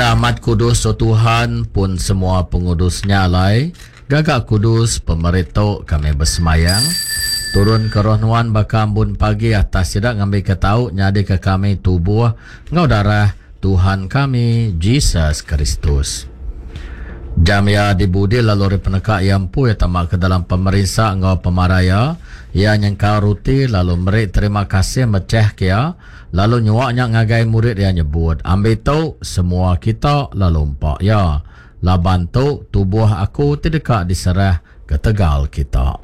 Kena amat kudus o Tuhan pun semua pengudusnya alai. Gagak kudus pemerintah kami bersemayang. Turun ke roh nuan baka ambun pagi atas tidak ngambil ketau nyadi ke kami tubuh ngau darah Tuhan kami Jesus Kristus. Jam ya dibudi lalu penekak yang pu ya tamak ke dalam pemerintah ngau pemaraya ya nyengkau ruti lalu merik terima kasih meceh kia lalu nyuaknya ngagai murid yang nyebut ambil tau semua kita lalu empak ya laban tu tubuh aku tidak diserah ke tegal kita.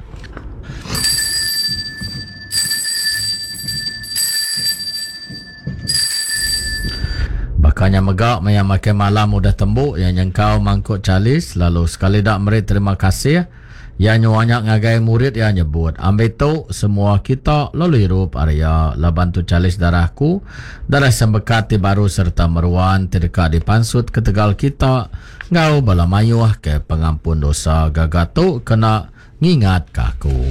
Bakanya megak yang makan malam udah tembuk yang nyengkau mangkuk calis lalu sekali dak merit terima kasih yang nyuanya ngagai murid yang nyebut ambil tu semua kita lalu hirup area laban tu calis darahku darah sembekati baru serta meruan tidak dipansut ke tegal kita ngau bala mayuah ke pengampun dosa gagatu kena ngingat kaku.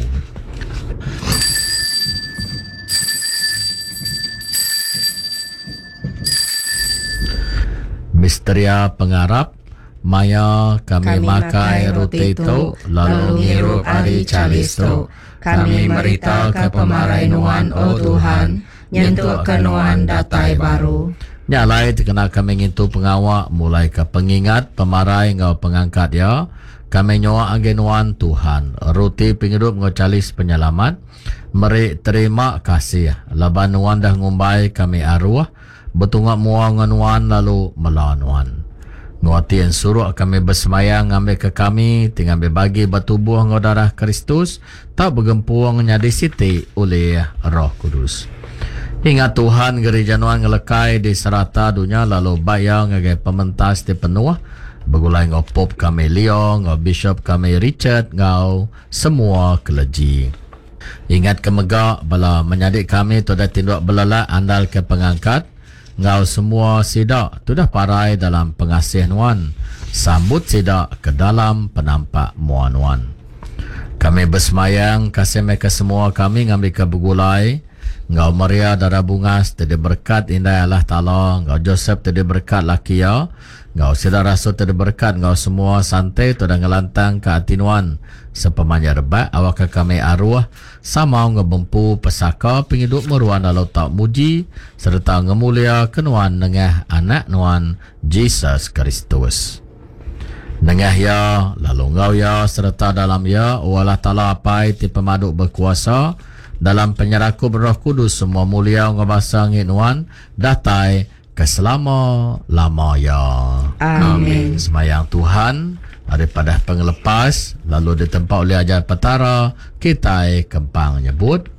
Misteria pengarap maya kami makai roti itu lalu ngirup hari calis tu kami merita ke pemarai nuan o Tuhan nyentuh ke nuan datai baru nyalai terkena kami ngintu pengawak mulai ke pengingat pemarai ngau pengangkat ya kami nyoa agenuan Tuhan roti penghidup ngau calis penyelamat meri terima kasih laban nuan dah ngumbai kami arwah betungak muang nuan lalu melawan nguatin suruh kami bersemayang ngambil ke kami tinggal berbagi bertubuh ngau darah Kristus tak bergempuang nyadi siti oleh Roh Kudus. Ingat Tuhan gereja nuan ngelekai di serata dunia lalu bayang ngagai pementas di penuh begulai ngau Pop kami Leo ngau Bishop kami Richard ngau semua keleji. Ingat kemegak bala menyadik kami tu dah tindak belala andal ke pengangkat ngau semua sidak tu dah parai dalam pengasih nuan sambut sidak ke dalam penampak muan nuan. Kami bersemayang kasih mereka semua kami ngambil ke begulai ngau Maria darah bungas tadi berkat indah Allah Ta'ala ngau Joseph tadi berkat laki ya ngau Sida Rasul tadi berkat ngau semua santai tu dah ngelantang ke hati nuan sepemanya rebat awak ke kami arwah sama ngebempu pesaka penghidup meruan lalu tak muji serta ngemulia kenuan nengah anak nuan Jesus Kristus nengah ya lalu ngau ya serta dalam ya Allah Ta'ala apai ti pemaduk berkuasa dalam penyerahku Roh Kudus semua mulia ngabasa nginuan datai keselama-lama ya. Amin. Semayang Tuhan daripada pengelepas lalu ditempat oleh ajar petara kita kempang nyebut